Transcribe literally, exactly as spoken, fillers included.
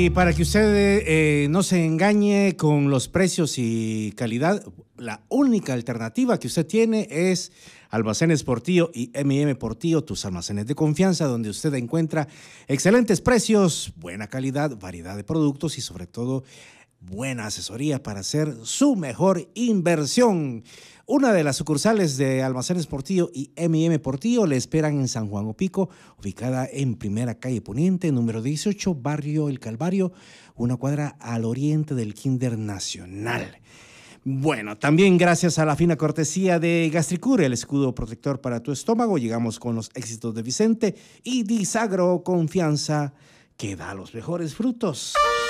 Y para que usted eh, no se engañe con los precios y calidad, la única alternativa que usted tiene es Almacenes Portillo y eme y eme Portillo, tus almacenes de confianza, donde usted encuentra excelentes precios, buena calidad, variedad de productos y sobre todo buena asesoría para hacer su mejor inversión. Una de las sucursales de Almacenes Portillo y eme y eme Portillo le esperan en San Juan Opico, ubicada en Primera Calle Poniente, número dieciocho, Barrio El Calvario, una cuadra al oriente del Kinder Nacional. Bueno, también gracias a la fina cortesía de Gastricure, el escudo protector para tu estómago, llegamos con los éxitos de Vicente y Disagro, confianza que da los mejores frutos.